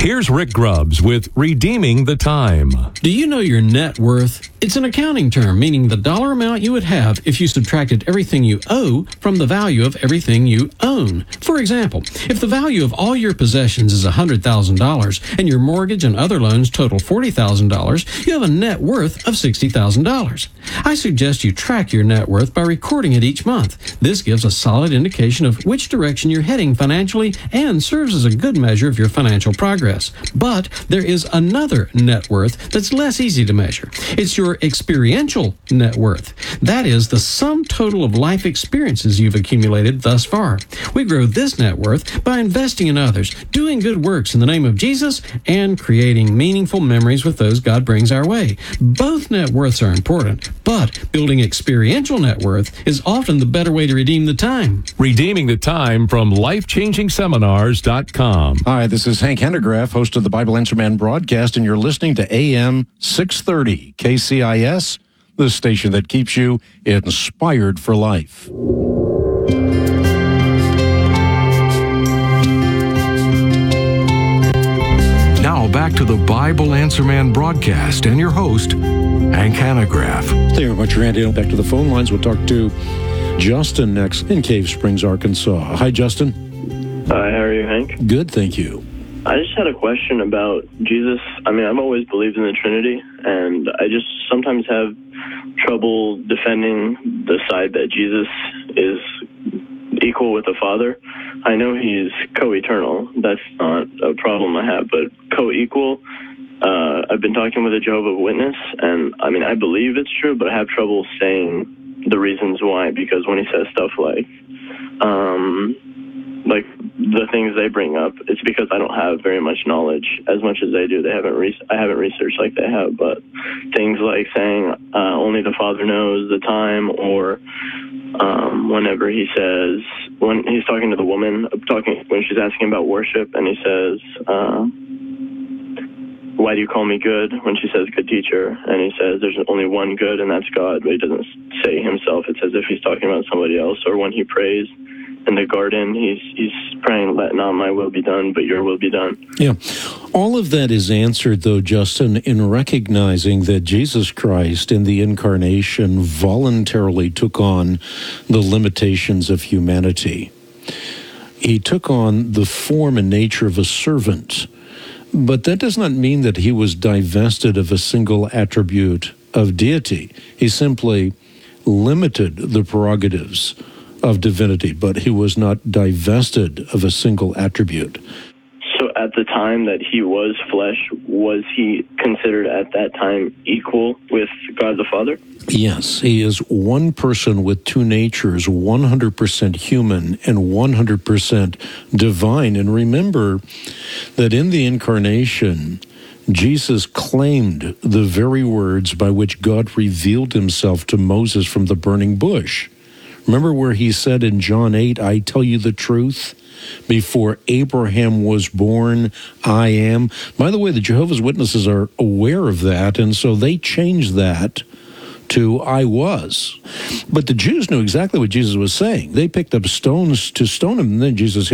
Here's Rick Grubbs with Redeeming the Time. Do you know your net worth? It's an accounting term, meaning the dollar amount you would have if you subtracted everything you owe from the value of everything you own. For example, if the value of all your possessions is $100,000 and your mortgage and other loans total $40,000, you have a net worth of $60,000. I suggest you track your net worth by recording it each month. This gives a solid indication of which direction you're heading financially and serves as a good measure of your financial progress. But there is another net worth that's less easy to measure. It's your experiential net worth. That is the sum total of life experiences you've accumulated thus far. We grow this net worth by investing in others, doing good works in the name of Jesus, and creating meaningful memories with those God brings our way. Both net worths are important, but building experiential net worth is often the better way to redeem the time. Redeeming the Time from LifeChangingSeminars.com. Hi, this is Hank Hennegraff, host of the Bible Answer Man broadcast, and you're listening to AM 630 KCIS, the station that keeps you inspired for life. Now back to the Bible Answer Man broadcast and your host, Hank Hennegraff. Thank you very much, Randy. Back to the phone lines. We'll talk to Justin next in Cave Springs, Arkansas. Hi, Justin. Hi, how are you, Hank? Good, thank you. I just had a question about Jesus. I mean, I've always believed in the Trinity, and I just sometimes have trouble defending the side that Jesus is equal with the Father. I know he's co-eternal. That's not a problem I have, but co-equal, I've been talking with a Jehovah's Witness, and I mean, I believe it's true, but I have trouble saying the reasons why, because when he says stuff like the things they bring up, it's because I don't have very much knowledge as much as they do. I haven't researched like they have, but things like saying only the Father knows the time, or whenever he says, when he's talking to the woman, when she's asking about worship, and he says, why do you call me good? When she says good teacher, and he says there's only one good, and that's God, but he doesn't say himself. It's as if he's talking about somebody else. Or when he prays in the garden, he's praying, let not my will be done, but your will be done. Yeah. All of that is answered, though, Justin, in recognizing that Jesus Christ in the incarnation voluntarily took on the limitations of humanity. He took on the form and nature of a servant, but that does not mean that he was divested of a single attribute of deity. He simply limited the prerogatives of divinity, but he was not divested of a single attribute. So at the time that he was flesh, was he considered at that time equal with God the Father? Yes, he is one person with two natures, 100% human and 100% divine. And remember that in the incarnation, Jesus claimed the very words by which God revealed himself to Moses from the burning bush. Remember where he said in John 8, I tell you the truth, before Abraham was born, I am. By the way, the Jehovah's Witnesses are aware of that, and so they changed that to I was. But the Jews knew exactly what Jesus was saying. They picked up stones to stone him, and then Jesus